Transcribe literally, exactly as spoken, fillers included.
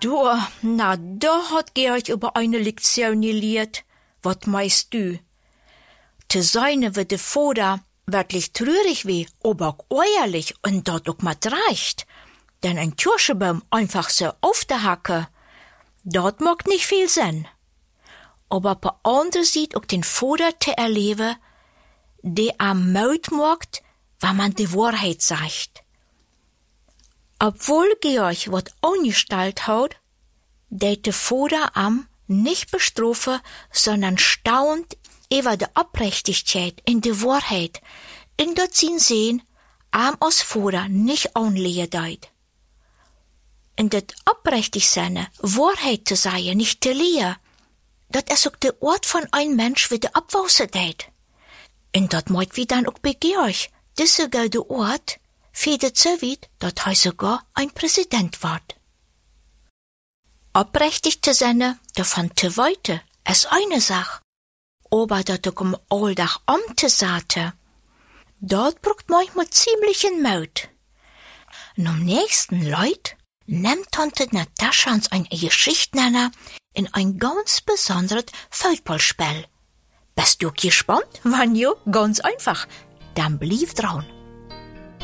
Du, na, da hat Georg über eine Lektion gelehrt. Was meinst du? Te seine wird de Vater wirklich traurig wie, aber auch ehrlich und dort auch mal reicht. Denn ein Kirschenbaum einfach so aufzuhacken, dort mag nicht viel Sinn. Aber per andere sieht auch den Vater zu erleben, der am Mut macht, wenn man die Wahrheit sagt. Obwohl Georg wat angestellt hat, det der Vater am nicht bestrafen, sondern staunt über die Oprechtigkeit in die Wahrheit, in dat sie sehen, am als Vater nicht anlegen deit. In dat oprechtig seine Wahrheit zu sagen, nicht zu lehren, dat is auch der Ort von ein Mensch wie der abwausen deit. Und dat meint wie dann auch bei Georg, das ist sogar der Ort, fehlt so weit, dat er sogar ein Präsident wird. Oprechtig zu sein, davon zu weiter, ist eine Sache. Aber dat auch um Alltag umzusaten, dort braucht manchmal ziemlichen Mut. Und am nächsten Leut nimmt Tante Natascha uns eine Geschichte nennen in ein ganz besonderes Fußballspiel. Bist du gespannt? Wenn ja, ganz einfach. Dann blieb dran.